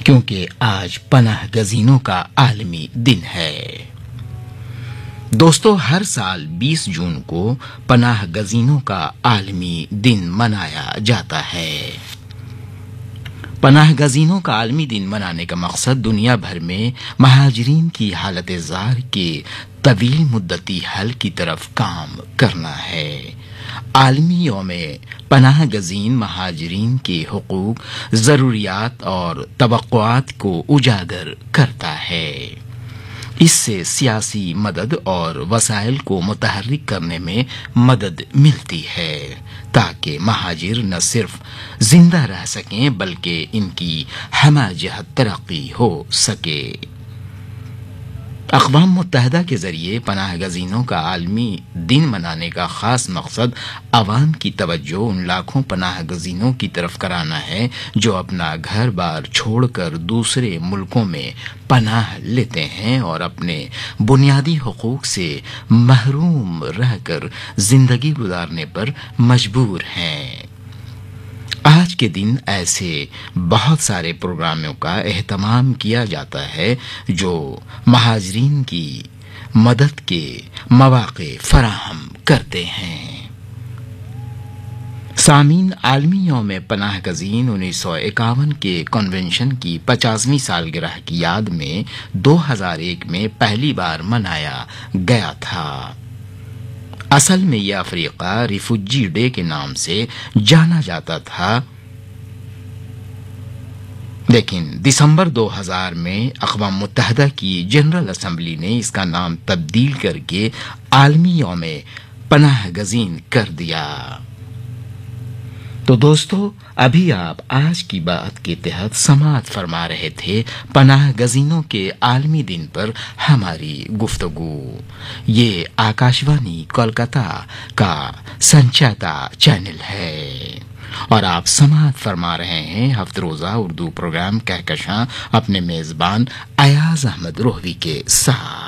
کیونکہ آج پناہ گزینوں کا عالمی دن ہے۔ دوستو، ہر سال 20 جون کو پناہ گزینوں کا عالمی دن منایا جاتا ہے۔ پناہ گزینوں کا عالمی دن منانے کا مقصد دنیا بھر میں مہاجرین کی حالت زار کے طویل مدتی حل کی طرف کام کرنا ہے۔ عالمی یوم پناہ گزین مہاجرین کے حقوق، ضروریات اور توقعات کو اجاگر کرتا ہے۔ اس سے سیاسی مدد اور وسائل کو متحرک کرنے میں مدد ملتی ہے تاکہ مہاجر نہ صرف زندہ رہ سکیں بلکہ ان کی ہمہ جہت ترقی ہو سکے۔ اقوام متحدہ کے ذریعے پناہ گزینوں کا عالمی دن منانے کا خاص مقصد عوام کی توجہ ان لاکھوں پناہ گزینوں کی طرف کرانا ہے جو اپنا گھر بار چھوڑ کر دوسرے ملکوں میں پناہ لیتے ہیں اور اپنے بنیادی حقوق سے محروم رہ کر زندگی گزارنے پر مجبور ہیں۔ آج کے دن ایسے بہت سارے پروگراموں کا اہتمام کیا جاتا ہے جو مہاجرین کی مدد کے مواقع فراہم کرتے ہیں۔ سامعین، عالمی یوم پناہ گزین 1951 کے کنونشن کی 50ویں سالگرہ کی یاد میں 2001 میں پہلی بار منایا گیا تھا۔ اصل میں یہ افریقہ ریفوجی ڈے کے نام سے جانا جاتا تھا، لیکن دسمبر 2000 میں اقوام متحدہ کی جنرل اسمبلی نے اس کا نام تبدیل کر کے عالمی یوم پناہ گزین کر دیا۔ تو دوستو، ابھی آپ آج کی بات کے تحت سماعت فرما رہے تھے پناہ گزینوں کے عالمی دن پر ہماری گفتگو۔ یہ آکاشوانی کولکاتہ کا سنچیتا چینل ہے اور آپ سماعت فرما رہے ہیں ہفتہ روزہ اردو پروگرام کہکشاں اپنے میزبان ایاز احمد روحوی کے ساتھ۔